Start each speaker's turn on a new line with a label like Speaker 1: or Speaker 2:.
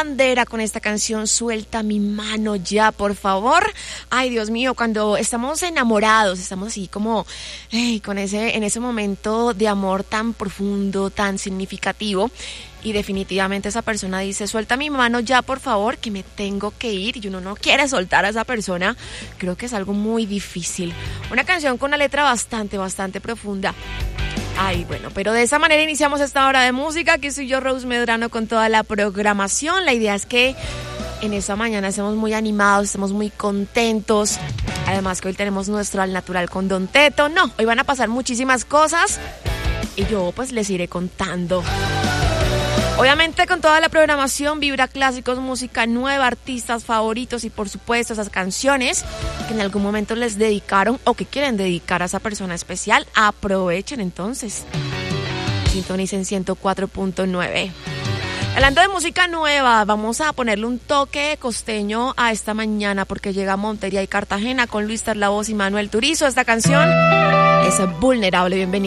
Speaker 1: Bandera con esta canción Suelta mi mano ya, por favor. Ay, Dios mío, cuando estamos enamorados, estamos así como en ese momento de amor tan profundo, tan significativo, y definitivamente esa persona dice, suelta mi mano ya, por favor, que me tengo que ir, y uno no quiere soltar a esa persona. Creo que es algo muy difícil. Una canción con una letra bastante profunda. Ay, bueno, pero de esa manera iniciamos esta hora de música. Aquí soy yo, Rose Medrano, con toda la programación. La idea es que en esta mañana estemos muy animados, estemos muy contentos. Además que hoy tenemos nuestro Al Natural con Don Teto. No, hoy van a pasar muchísimas cosas y yo pues les iré contando. Obviamente con toda la programación, Vibra Clásicos, música nueva, artistas favoritos y por supuesto esas canciones que en algún momento les dedicaron o que quieren dedicar a esa persona especial. Aprovechen entonces. Sintonicen 104.9. Hablando de música nueva, vamos a ponerle un toque costeño a esta mañana porque llega Montería y Cartagena con Luis Tarlavoz y Manuel Turizo. Esta canción es Vulnerable. Bienvenido.